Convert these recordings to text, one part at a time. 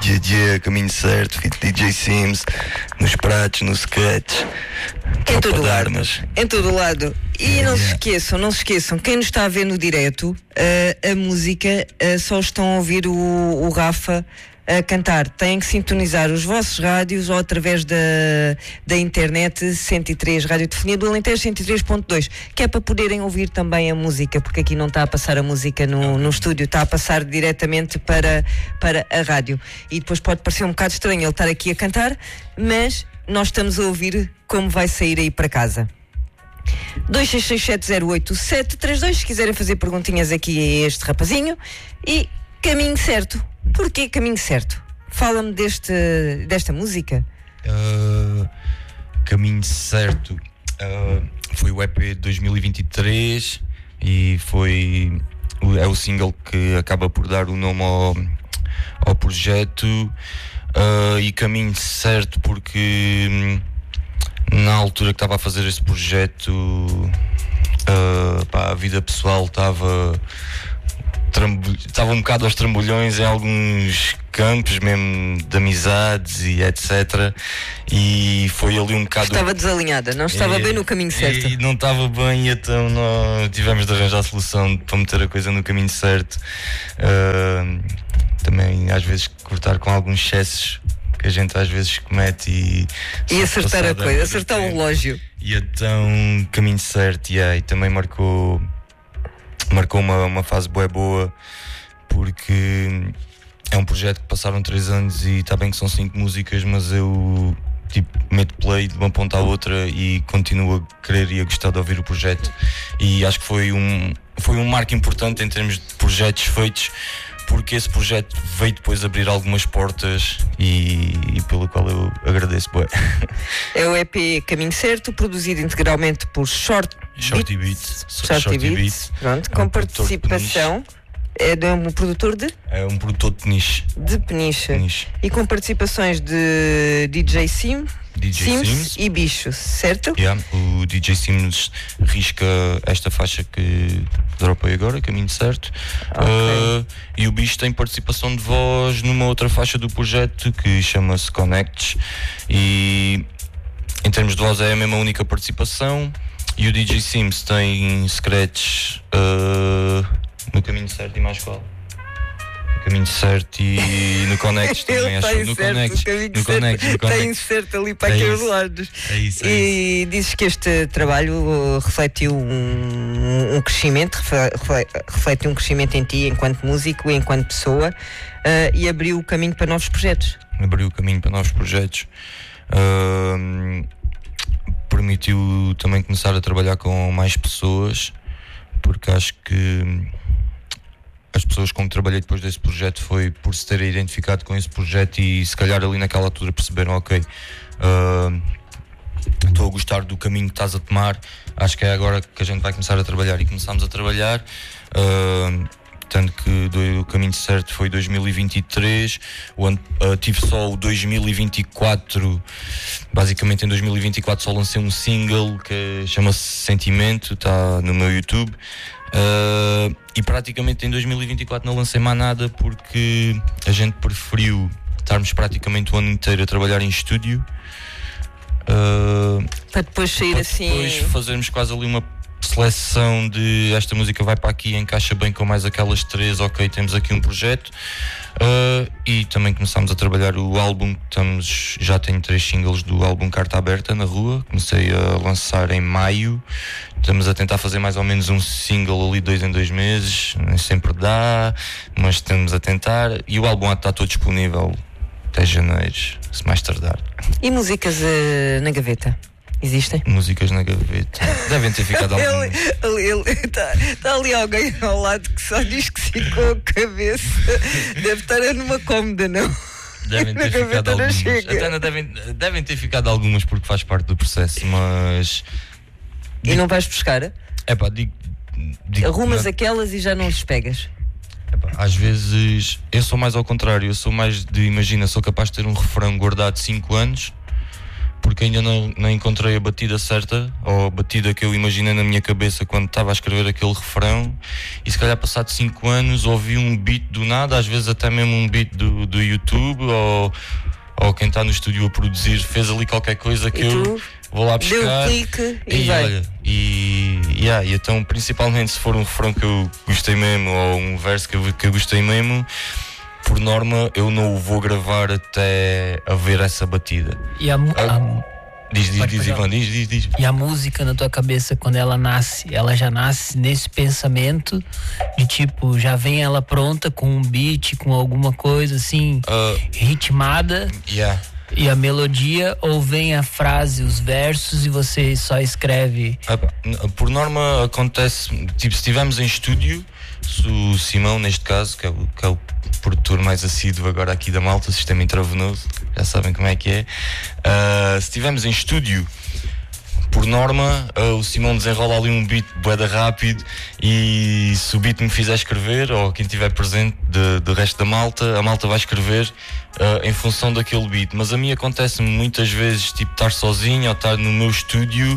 Dia, caminho certo, fit DJ Sims, nos pratos, no sketch, em todo lado. Armas. Em todo lado. E não se esqueçam, quem nos está a ver no direto, a música, só estão a ouvir o Rafa a cantar. Têm que sintonizar os vossos rádios ou através da internet 103, Radiofonia do Alentejo 103.2, que é para poderem ouvir também a música, porque aqui não está a passar a música no estúdio, está a passar diretamente para a rádio. E depois pode parecer um bocado estranho ele estar aqui a cantar, mas nós estamos a ouvir como vai sair aí para casa. 266708732, se quiserem fazer perguntinhas aqui a este rapazinho. E caminho certo. Porquê caminho certo? Fala-me desta música. Caminho certo foi o EP de 2023 e é o single que acaba por dar o nome ao projeto. E caminho certo porque na altura que estava a fazer esse projeto, a vida pessoal estava um bocado aos trambolhões em alguns campos mesmo de amizades e etc. E foi ali um bocado... Estava desalinhada, não estava bem no caminho certo. E não estava bem, então nós tivemos de arranjar a solução para meter a coisa no caminho certo. Também às vezes cortar com alguns excessos que a gente às vezes comete e acertar a coisa, acertar o relógio. E então caminho certo, e também marcou uma fase boa, porque é um projeto que passaram 3 anos e está bem que são 5 músicas, mas eu meto play de uma ponta à outra e continuo a querer e a gostar de ouvir o projeto, e acho que foi um marco importante em termos de projetos feitos, porque esse projeto veio depois abrir algumas portas e pelo qual eu agradeço. É o EP Caminho Certo, produzido integralmente por Shorty Beats, pronto, com participação. É um produtor de? É um produtor de Peniche. De Peniche. E com participações de DJ Sims e Bicho, certo? O DJ Sims risca esta faixa que dropei agora, Caminho Certo. E o Bicho tem participação de voz numa outra faixa do projeto que chama-se Connects. E em termos de voz é a mesma única participação. E o DJ Sims tem scratch no Caminho Certo e mais qual? No Caminho Certo e no Connects também, acho. No Connects. Tem certo ali para aqueles lados. É isso. E dizes que este trabalho refletiu um crescimento, reflete um crescimento em ti enquanto músico e enquanto pessoa, e abriu o caminho para novos projetos. Permitiu também começar a trabalhar com mais pessoas, porque acho que as pessoas com que trabalhei depois desse projeto foi por se terem identificado com esse projeto e se calhar ali naquela altura perceberam, estou a gostar do caminho que estás a tomar, acho que é agora que a gente vai começar a trabalhar, e começámos a trabalhar. Tanto que o Caminho Certo foi 2023, tive só o 2024, basicamente em 2024 só lancei um single que chama-se Sentimento, está no meu YouTube, e praticamente em 2024 não lancei mais nada porque a gente preferiu estarmos praticamente o ano inteiro a trabalhar em estúdio, para depois sair assim, depois fazermos quase ali uma seleção de esta música vai para aqui, encaixa bem com mais aquelas 3, temos aqui um projeto, e também começámos a trabalhar o álbum, já tenho 3 singles do álbum Carta Aberta na rua, comecei a lançar em maio, estamos a tentar fazer mais ou menos um single ali 2 em 2 meses, nem sempre dá, mas estamos a tentar, e o álbum está todo disponível até janeiro, se mais tardar. E músicas na gaveta? Existem? Músicas na gaveta. Devem ter ficado algumas. Está ali alguém ao lado que só diz que sim com a cabeça. Deve estar numa cómoda, não? Devem ter ficado algumas. Até devem ter ficado algumas porque faz parte do processo, mas... E não vais buscar? Digo arrumas aquelas e já não lhes pegas? Às vezes, eu sou mais ao contrário. Eu sou mais de, imagina, sou capaz de ter um refrão guardado 5 anos... porque ainda não encontrei a batida certa, ou a batida que eu imaginei na minha cabeça quando estava a escrever aquele refrão. E se calhar passado 5 anos ouvi um beat do nada, às vezes até mesmo um beat do YouTube, ou quem está no estúdio a produzir fez ali qualquer coisa que eu vou lá buscar. Deu clique e vai. Olha, e então, principalmente se for um refrão que eu gostei mesmo, ou um verso que eu gostei mesmo, por norma eu não o vou gravar até haver essa batida. E Diz, Ivan, diz. E a música na tua cabeça, quando ela nasce, ela já nasce nesse pensamento de tipo, já vem ela pronta com um beat, com alguma coisa assim, ritmada, e a melodia, ou vem a frase, os versos e você só escreve? Por norma acontece, tipo, se estivermos em estúdio, se o Simão, neste caso, que é o produtor mais assíduo agora aqui da Malta, Sistema Intravenoso, já sabem como é que é. Se estivermos em estúdio, por norma, o Simão desenrola ali um beat bué rápido, e se o beat me fizer escrever, ou quem estiver presente do resto da malta, a malta vai escrever em função daquele beat. Mas a mim acontece-me muitas vezes, tipo, estar sozinho ou estar no meu estúdio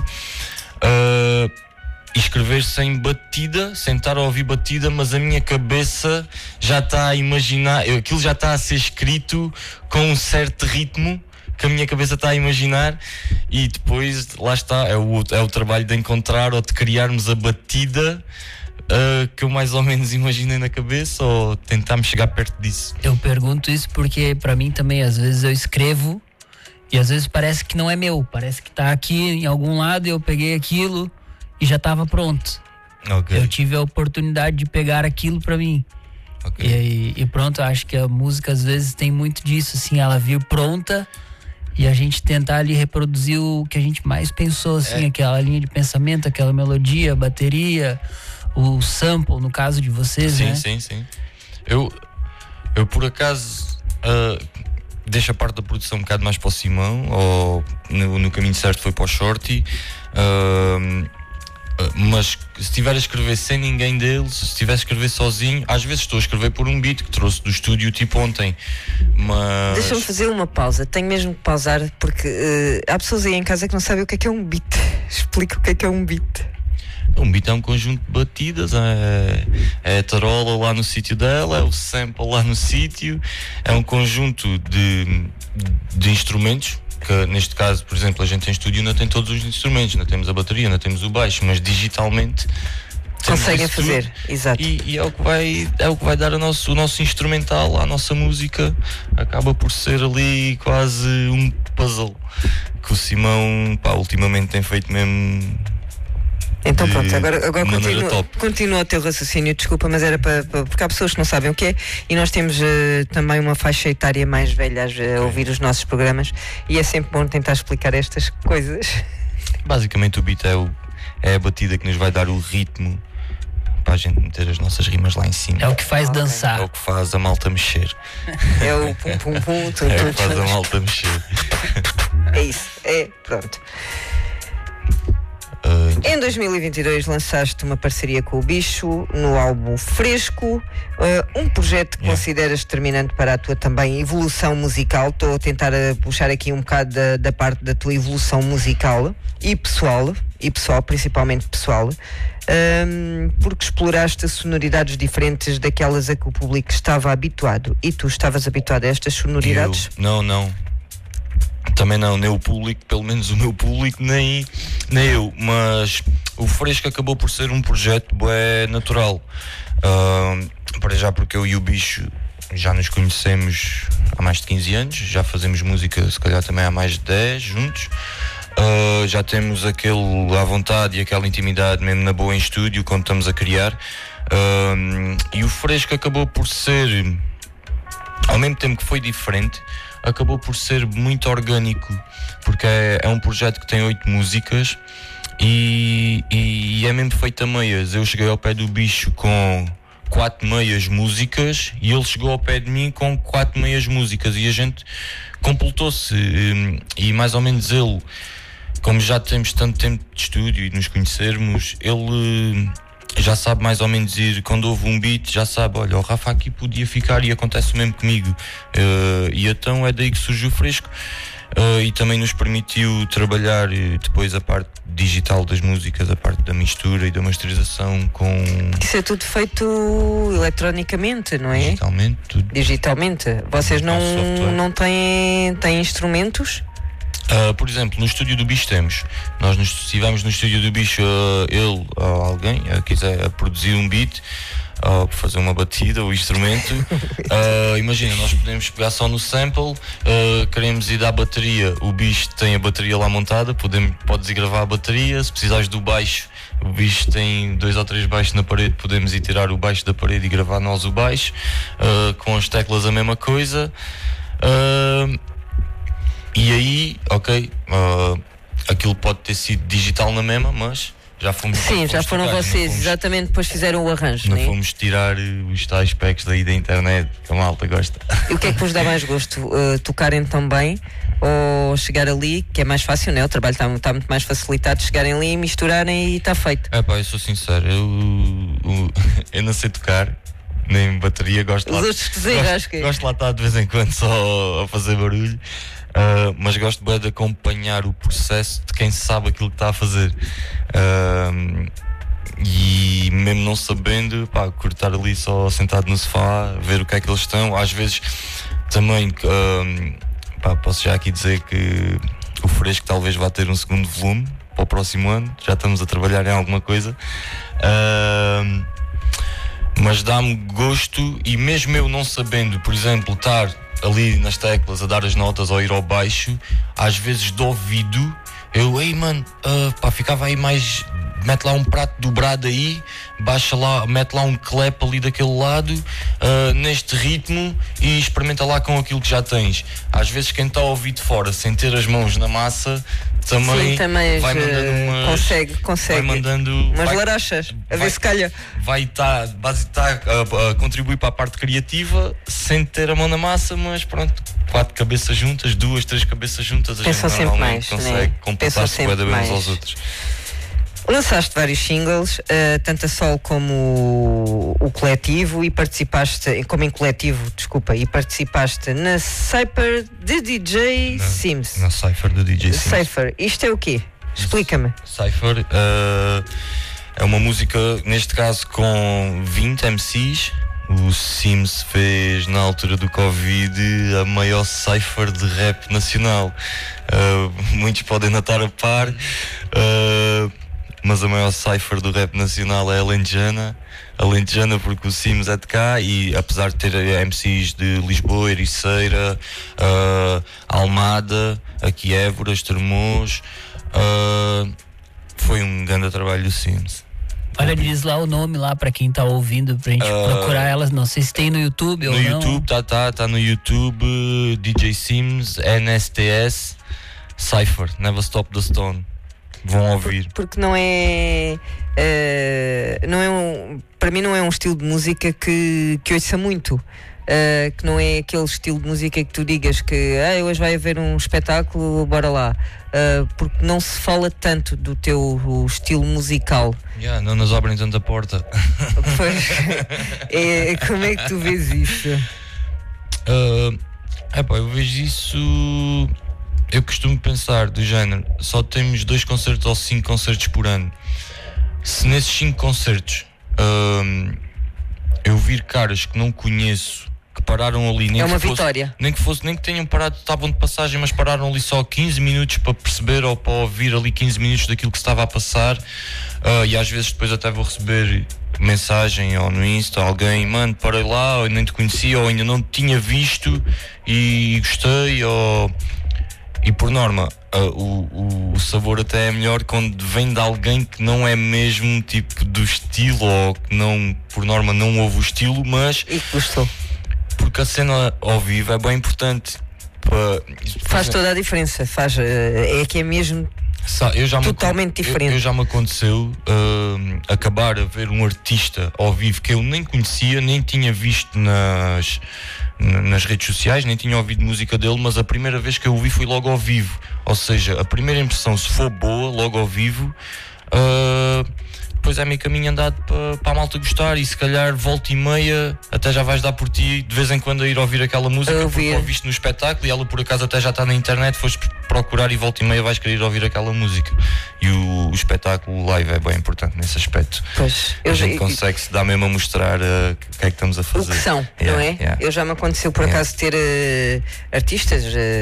e escrever sem batida, sem estar a ouvir batida, mas a minha cabeça já está a imaginar, aquilo já está a ser escrito com um certo ritmo que a minha cabeça está a imaginar, e depois lá está, é o trabalho de encontrar ou de criarmos a batida que eu mais ou menos imaginei na cabeça, ou tentarmos chegar perto disso. Eu pergunto isso porque para mim também, às vezes eu escrevo e às vezes parece que não é meu, parece que está aqui em algum lado e eu peguei aquilo e já estava pronto. Okay. Eu tive a oportunidade de pegar aquilo para mim. Okay. E pronto, eu acho que a música às vezes tem muito disso, assim, ela vir pronta e a gente tentar ali reproduzir o que a gente mais pensou, assim, aquela linha de pensamento, aquela melodia, a bateria, o sample, no caso de vocês, sim, né? Sim. Eu por acaso deixo a parte da produção um bocado mais para o Simão, ou no caminho certo foi para o Shorty. Mas se estiver a escrever sem ninguém deles, se estiver a escrever sozinho, às vezes estou a escrever por um beat que trouxe do estúdio tipo ontem, mas... Deixa-me fazer uma pausa, tenho mesmo que pausar, porque há pessoas aí em casa que não sabem o que é um beat. Explica o que é um beat. Um beat é um conjunto de batidas, é a tarola lá no sítio dela, é o sample lá no sítio, é um conjunto de instrumentos. Que neste caso, por exemplo, a gente em estúdio não tem todos os instrumentos, não temos a bateria, não temos o baixo, mas digitalmente conseguem fazer, exato. E é o que vai dar o nosso instrumental, a nossa música acaba por ser ali quase um puzzle que o Simão, ultimamente tem feito mesmo. Então pronto, agora continua o teu raciocínio, desculpa, mas era porque há pessoas que não sabem o que é, e nós temos também uma faixa etária mais velha a ouvir os nossos programas, e é sempre bom tentar explicar estas coisas. Basicamente o beat é a batida que nos vai dar o ritmo para a gente meter as nossas rimas lá em cima. É o que faz dançar. É o que faz a malta mexer. É o pum pum pum. É o que faz a malta mexer. É isso, pronto. Em 2022 lançaste uma parceria com o Bicho no álbum Fresco, um projeto que consideras determinante para a tua também evolução musical. Estou a tentar puxar aqui um bocado da parte da tua evolução musical e pessoal, principalmente pessoal, porque exploraste sonoridades diferentes daquelas a que o público estava habituado. E tu estavas habituado a estas sonoridades? Não. Também não, nem o público, pelo menos o meu público, nem eu, mas o Fresco acabou por ser um projeto bué natural, para já porque eu e o Bicho já nos conhecemos há mais de 15 anos, já fazemos música se calhar também há mais de 10 juntos, já temos aquele à vontade e aquela intimidade mesmo na boa em estúdio quando estamos a criar, e o Fresco acabou por ser, ao mesmo tempo que foi diferente, acabou por ser muito orgânico, porque é um projeto que tem 8 músicas e é mesmo feito a meias. Eu cheguei ao pé do Bicho com 4 meias músicas e ele chegou ao pé de mim com 4 meias músicas, e a gente completou-se, e mais ou menos ele, como já temos tanto tempo de estúdio e de nos conhecermos, ele já sabe mais ou menos ir, quando houve um beat, já sabe, olha, o Rafa aqui podia ficar, e acontece o mesmo comigo, e então é daí que surge o Fresco. e também nos permitiu trabalhar depois a parte digital das músicas, a parte da mistura e da masterização com... Isso é tudo feito eletronicamente, não é? Digitalmente, tudo. Digitalmente. Vocês não têm instrumentos? Por exemplo, no estúdio do Bicho temos. Nós estivemos no estúdio do Bicho, ele ou alguém quiser produzir um beat, fazer uma batida, o instrumento. Imagina, nós podemos pegar só no sample, queremos ir à bateria, o Bicho tem a bateria lá montada, podes ir gravar a bateria. Se precisares do baixo, o Bicho tem 2 ou 3 baixos na parede, podemos ir tirar o baixo da parede e gravar nós o baixo. Com as teclas a mesma coisa. E aí, ok, aquilo pode ter sido digital na mesma, mas já fomos. Sim, já foram vocês, exatamente, depois fizeram o arranjo. Não fomos tirar os tais packs daí da internet, que a malta gosta. E o que é que vos dá mais gosto? Tocarem tão bem ou chegar ali, que é mais fácil, né? O trabalho está muito mais facilitado, chegarem ali, misturarem e está feito. Eu sou sincero, eu não sei tocar. Nem bateria, gosto lá de estar de vez em quando só a fazer barulho. Mas gosto bem de acompanhar o processo de quem sabe aquilo que está a fazer. E mesmo não sabendo, curtar ali só sentado no sofá, ver o que é que eles estão. Às vezes também posso já aqui dizer que o Fresco talvez vá ter um segundo volume para o próximo ano. Já estamos a trabalhar em alguma coisa. Mas dá-me gosto, e mesmo eu não sabendo, por exemplo, estar ali nas teclas a dar as notas ou ir ao baixo, às vezes de ouvido, ficava aí mais, mete lá um prato dobrado aí, baixa lá, mete lá um clap ali daquele lado, neste ritmo, e experimenta lá com aquilo que já tens. Às vezes quem está a ouvir de fora, sem ter as mãos na massa, também vai mandando consegue. Vai mandando umas larachas, a ver se calha. Vai estar a contribuir para a parte criativa sem ter a mão na massa, mas pronto, 4 cabeças juntas, 2, 3 cabeças juntas, pensam sempre mais, consegue, né? completar-se bem uns aos outros. Lançaste vários singles, tanto a solo como o coletivo, e participaste, como em coletivo, e participaste na Cypher de DJ Sims. Na Cypher de DJ Sims. Cypher, isto é o quê? Explica-me. Cypher é uma música, neste caso com 20 MCs. O Sims fez, na altura do Covid, a maior cypher de rap nacional. Muitos podem não estar a par, mas a maior cypher do rap nacional é a Alentejana. Porque o Sims é de cá, e apesar de ter MCs de Lisboa, Ericeira, Almada, aqui Évora, Estremoz, foi um grande trabalho do Sims. Olha, diz lá o nome lá pra quem tá ouvindo, pra gente procurar elas. Não sei se tem no YouTube ou não. No YouTube, tá no YouTube, DJ Sims, NSTS, Cypher, Never Stop the Stone. Vão ouvir. Porque não é para mim não é um estilo de música que ouça muito. Que não é aquele estilo de música que tu digas que hoje vai haver um espetáculo, bora lá. Porque não se fala tanto do teu estilo musical. Não nos abrem tanta porta. Pois, como é que tu vês isso? Eu vejo isso. Eu costumo pensar do género, só temos 2 concertos ou 5 concertos por ano. Se nesses 5 concertos eu vir caras que não conheço, que pararam ali, nem vitória. Nem que tenham parado, estavam de passagem, mas pararam ali só 15 minutos para perceber ou para ouvir ali 15 minutos daquilo que se estava a passar. E às vezes depois até vou receber mensagem ou no Insta, alguém, parei lá, eu nem te conhecia ou ainda não te tinha visto e gostei, e por norma o sabor até é melhor quando vem de alguém que não é mesmo tipo do estilo, ou que não, por norma não ouve o estilo, mas e gostou. Porque a cena ao vivo é bem importante. Faz toda a diferença, é que é mesmo totalmente diferente. Eu já me aconteceu acabar a ver um artista ao vivo que eu nem conhecia, nem tinha visto nas redes sociais, nem tinha ouvido música dele, mas a primeira vez que eu o vi foi logo ao vivo. Ou seja, a primeira impressão, se for boa, logo ao vivo, depois é meio caminho andado para a malta gostar, e se calhar volta e meia até já vais dar por ti de vez em quando a ir ouvir aquela música porque ouviste no espetáculo e ela por acaso até já está na internet, foste procurar e volta e meia vais querer ouvir aquela música. E o espetáculo live é bem importante nesse aspecto. Pois, a gente consegue se dar mesmo a mostrar o que é que estamos a fazer. O que são, não é? Eu já me aconteceu por acaso ter artistas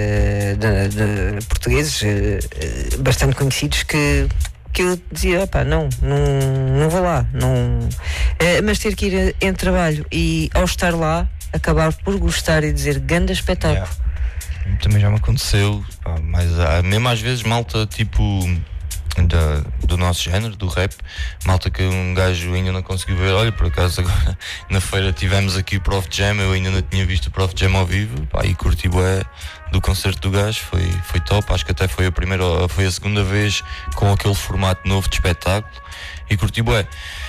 portugueses bastante conhecidos que eu dizia, opá, não vou lá, mas ter que ir em trabalho e ao estar lá acabar por gostar e dizer ganda espetáculo. Também já me aconteceu, mas mesmo às vezes malta tipo do nosso género, do rap, malta que um gajo ainda não conseguiu ver. Olha, por acaso agora na feira tivemos aqui o Prof Jam, eu ainda não tinha visto o Prof Jam ao vivo, e curti bué do concerto do gajo, foi top. Acho que até foi a segunda vez com aquele formato novo de espetáculo e curti bué.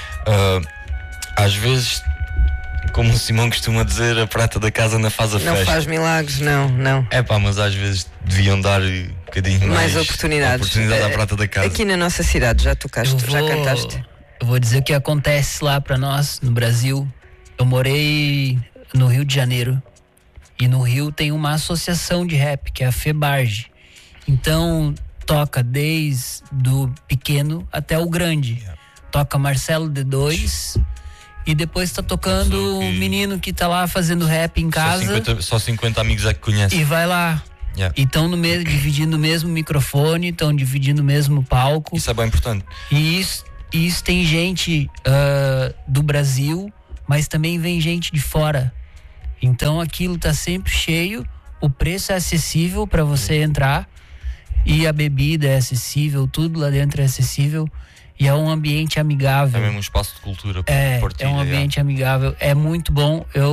Às vezes, como o Simão costuma dizer, a prata da casa não faz a festa. Não faz milagres, não. Mas às vezes deviam dar um bocadinho mais oportunidade à prata da casa. Aqui na nossa cidade já tocaste, já cantaste? Eu vou dizer o que acontece lá pra nós, no Brasil. Eu morei no Rio de Janeiro. E no Rio tem uma associação de rap, que é a FEBARGE. Então, toca desde do pequeno até o grande. Toca Marcelo D2... E depois tá tocando um menino que tá lá fazendo rap em casa. Só 50 amigos é que conhecem. E vai lá. E estão dividindo o mesmo microfone, estão dividindo o mesmo palco. Isso é bem importante. E isso tem gente do Brasil, mas também vem gente de fora. Então aquilo tá sempre cheio, o preço é acessível para você entrar. E a bebida é acessível, tudo lá dentro é acessível. E é um ambiente amigável. É mesmo um espaço de cultura. É um ambiente amigável. É muito bom.